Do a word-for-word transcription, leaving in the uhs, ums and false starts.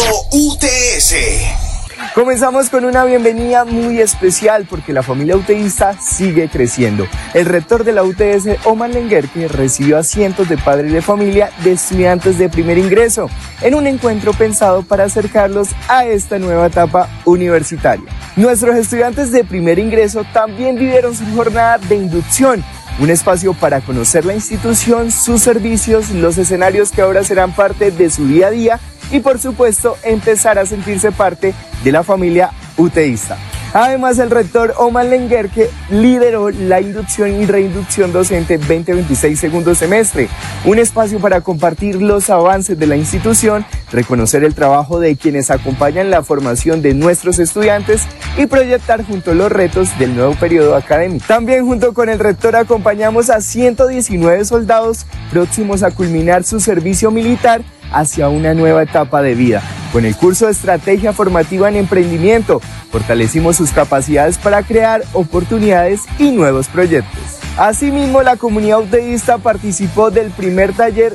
U T S. Comenzamos con una bienvenida muy especial porque la familia uteísta sigue creciendo. El rector de la U T S, Omar Lenguerque, recibió a cientos de padres de familia de estudiantes de primer ingreso en un encuentro pensado para acercarlos a esta nueva etapa universitaria. Nuestros estudiantes de primer ingreso también vivieron su jornada de inducción, un espacio para conocer la institución, sus servicios, los escenarios que ahora serán parte de su día a día y, por supuesto, empezar a sentirse parte de la familia uteísta. Además, el rector Omar Lenguerque lideró la inducción y reinducción docente veinte veintiséis segundo semestre, un espacio para compartir los avances de la institución, reconocer el trabajo de quienes acompañan la formación de nuestros estudiantes y proyectar juntos los retos del nuevo periodo académico. También junto con el rector acompañamos a ciento diecinueve soldados próximos a culminar su servicio militar hacia una nueva etapa de vida. Con el curso de Estrategia Formativa en Emprendimiento, fortalecimos sus capacidades para crear oportunidades y nuevos proyectos. Asimismo, la comunidad uteísta participó del primer taller